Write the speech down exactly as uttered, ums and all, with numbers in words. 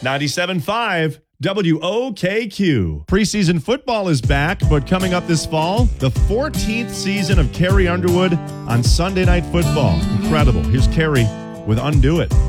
ninety-seven point five W O K Q. Preseason football is back, but coming up this fall, the fourteenth season of Carrie Underwood on Sunday Night Football. Incredible. Here's Carrie with Undo It.